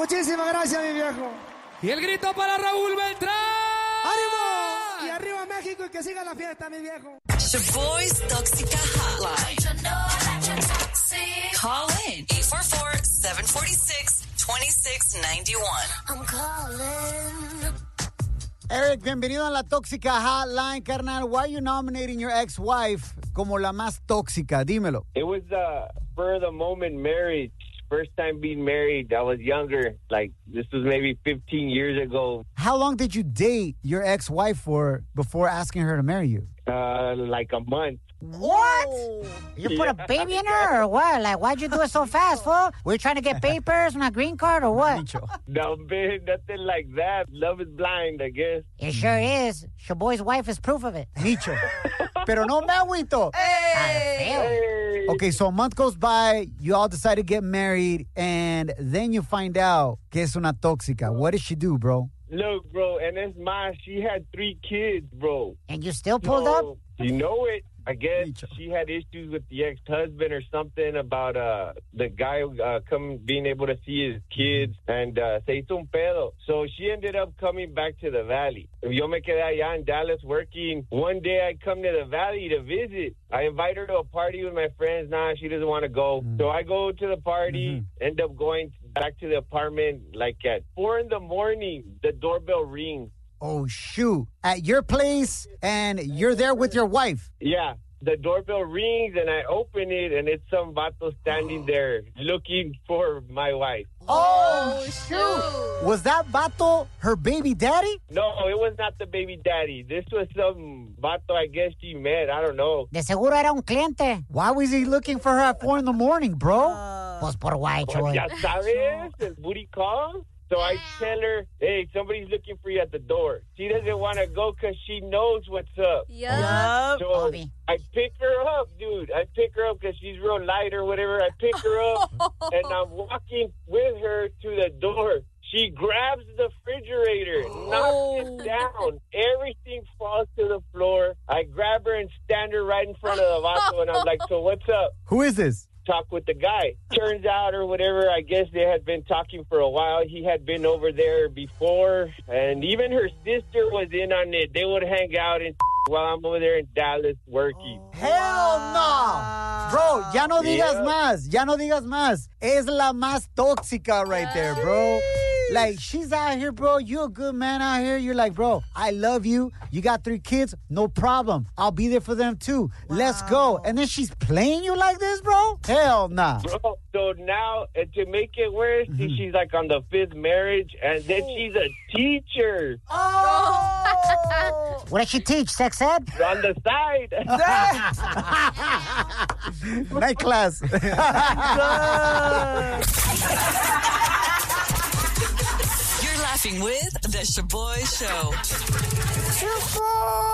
Muchísimas gracias, mi viejo. Y el grito para Raúl Beltrán. ¡Ánimo! Y arriba México y que siga la fiesta, mi viejo. Shaboy's Tóxica Hotline. Call in 844-746-2691. I'm calling. Eric, bienvenido a la Tóxica Hotline, carnal. Why are you nominating your ex-wife como la más tóxica? Dímelo. It was spur of the moment marriage. First time being married. I was younger. Like, this was maybe 15 years ago. How long did you date your ex-wife for before asking her to marry you? Like a month. What? You put a baby in her or what? Like, why'd you do it so fast, fool? Were you trying to get papers and a green card or what? No, man, nothing like that. Love is blind, I guess. It sure is. Shaboy's wife is proof of it. Micho. Pero no me agüito. Hey. Okay, so a month goes by, you all decide to get married, and then you find out que es una tóxica. What did she do, bro? Look, bro, and it's she had 3 kids, bro. And you still pulled up? You know it. I guess she had issues with the ex-husband or something about the guy being able to see his kids, and se hizo un pedo. So she ended up coming back to the Valley. Yo me quedé allá in Dallas working. One day I come to the Valley to visit. I invite her to a party with my friends. Nah, she doesn't want to go. So I go to the party, end up going back to the apartment like at 4 in the morning. The doorbell rings. Oh, shoot. At your place, and you're there with your wife. Yeah. The doorbell rings, and I open it, and it's some vato standing there looking for my wife. Oh, shoot. Was that vato her baby daddy? No, it was not the baby daddy. This was some vato I guess she met. I don't know. De seguro era un cliente. Why was he looking for her at 4 in the morning, bro? Pues por guay, Pues ya sabes, el booty call. So I tell her, hey, somebody's looking for you at the door. She doesn't want to go because she knows what's up. Yeah. So I pick her up, dude. I pick her up because she's real light or whatever. I pick her up, and I'm walking with her to the door. She grabs the refrigerator, knocks it down. Everything falls to the floor. I grab her and stand her right in front of the vato, and I'm like, so what's up? Who is this? Talk with the guy. Turns out or whatever, I guess they had been talking for a while. He had been over there before, and even her sister was in on it. They would hang out and while I'm over there in Dallas working. Hell no! Bro, ya no digas más. Ya no digas más. Es la más tóxica right there, bro. Like, she's out here, bro. You're a good man out here. You're like, bro, I love you. You got 3 kids. No problem. I'll be there for them, too. Wow. Let's go. And then she's playing you like this, bro? Hell nah. Bro, so now, to make it worse, she's like on the 5th marriage, and then she's a teacher. Oh! What does she teach, sex ed? On the side. Night class. You're laughing with The Shaboy Show. Shaboy!